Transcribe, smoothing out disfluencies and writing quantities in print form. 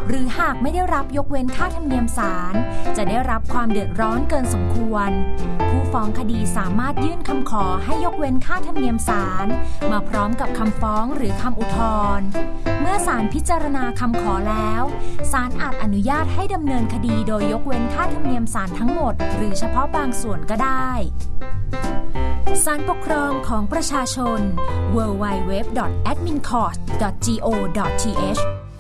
หรือหากไม่ได้รับยกเว้นค่าธรรมเนียมศาลจะได้รับความเดือดร้อนเกินสมควรผู้ฟ้องคดีสามารถยื่นคำขอให้ยกเว้นค่าธรรมเนียมศาลมาพร้อมกับคำฟ้องหรือคำอุทธรณ์เมื่อศาลพิจารณาคำขอแล้วศาลอาจอนุญาตให้ดำเนินคดีโดยยกเว้นค่าธรรมเนียมศาลทั้งหมดหรือเฉพาะบางส่วนก็ได้ศาลปกครองของประชาชน www.admincourt.go.th